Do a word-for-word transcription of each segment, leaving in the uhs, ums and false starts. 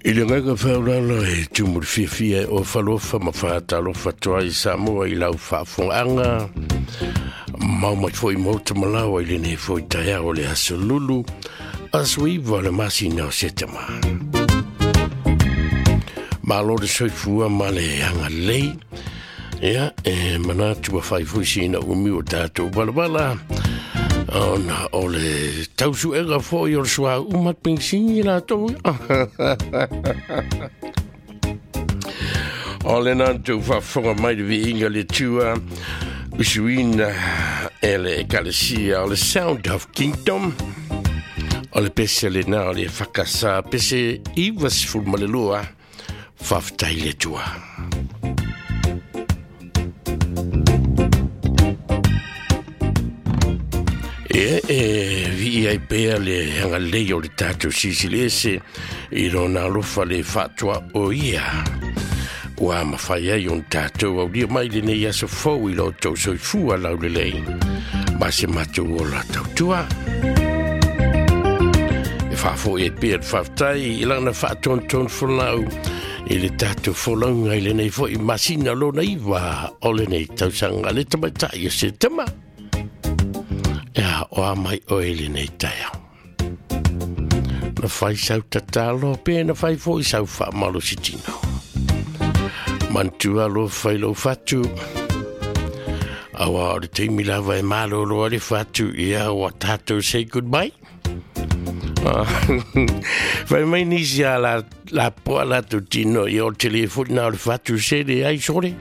Ile ngaka whaurala e tumur whiawhia o whalofa ma whaatalofa toa I Samoa I lau whaafonga mau mai fwoi mauta malawa I le ne fwoi taia o le aso lulu aswiwa le masi nao setama ma lo de soifua ma le anga lei ia e manatu a whaifuisi ina umi o tātou balabala ona o le tausu ega fwoi o sua umat pingsingi la tau o le nantou whafonga mai de vi inga le tua usuina e le ekalesia o le Sound of Kingdom o le pese le na o le whakasa pese iwas fulmalelua whaftai le tua e e vi ai pea le hanga lei o le tātou sisilese I rona alofa le whatua o ia ua mawhai ai on tātou au lia mai le nei aso fau I lo tau soifua lau le lei ma se matou o la tautua e whafo e pea le whaftai I lana whaatonton whanau I le tātou wholaunga I le nei fo I masina lo nei wa o le nei tausanga le tamaitai o se tama ia o a mai o ele nei taia na fai sau tatalo pe na fai foi sau fa malo sitino mantua lo fai lo fatu awa o te milava e malo lo le fatu ia o tato say goodbye fai mai nisia la la po la tutino io telefono na le fatu se de ai sore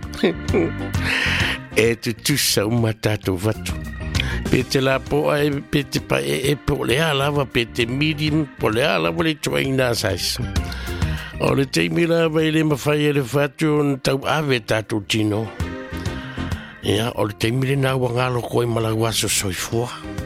e tu tu sa uma tato fatu pete la po ai pete pa e po le ala pete medium po le ala le traina sais o le te mila vai le mafai le fatu tau ave tatu tino ia o le te mila na wangalo koi malawaso soifua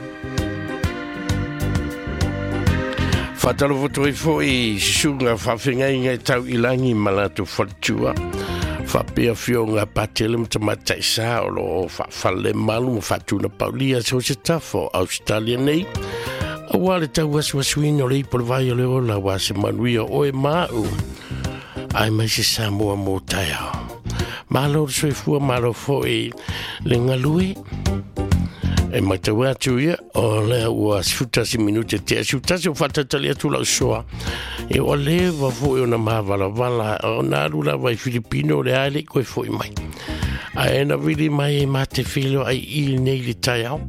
fatalo voto foi sunga fa finga inga tau ilangi malato fatua fa pe fionga patelum tamatai sa o lo fa falle malu fatuna paulia so se tafo Australia nei a wale tau wasu wasuino le por vai le ola wase manuia o e mau ai mai se Samoa mo taia malo so fu malo foi le ngalui e mai tau atu ia o le ua sifutasi minute te sifutasi o fatatali atu lau soa e o le va foi ona mavala vala o na lula vai Filipino le ale koe foi mai a ena vili mai e mate filo ai il nei li tai au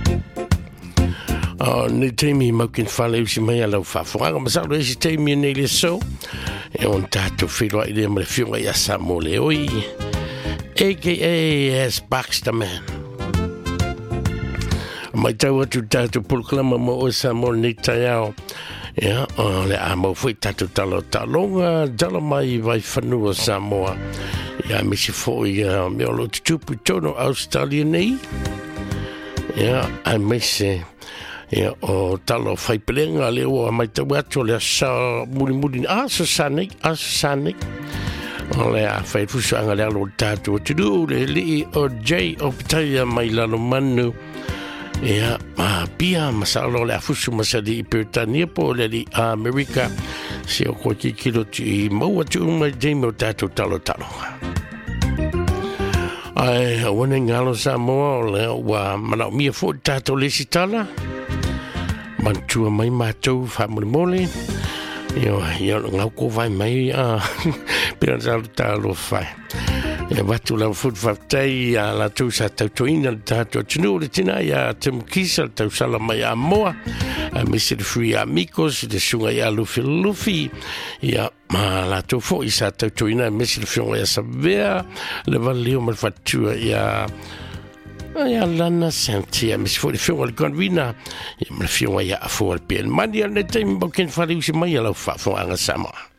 o ne teimi maukin fale usi mai alau fafonga ma sa le si teimi nei le so e on tato filo ai le ma le fionga ia Samoa le oi A K A as Baxter Man mai tau atu tātou pulklama mo o Samoa nei tai au ia o le a mau fui tātou talo talonga dala mai vai whanua Samoa ia misi foi me o lo tutupu tono Australia nei ia a misi ia o talo whaipelenga leo a mai tau atu le asa muli muli asa sanik asa sanik o le a whaifusa anga le alo tātou tudu le li o J o pitaia mai lalo manu ia ma pia masalo le afusu masadi I Britania po le li Amerika se o ko ki kilo ti mo atu mai demo tato talo talo ai wona ngalo Samoa le wa mana mi fo tato le sitala mantua mai matou fa mole mole io io ngau ko vai mai a per talo fai e watu la food faftai a la tu sa tau ina tato tunu le tina ia tem kisa tau sala mai a moa a mister free amigos de sunga ia lufi lufi ia ma la tu fo isa tau ina mister free ia savea le valio mal fatua ia ia lana sentia mis fo fo al convina ia me fio ia fo al pen mandi al tem boken fari usi mai la fa fo anga sama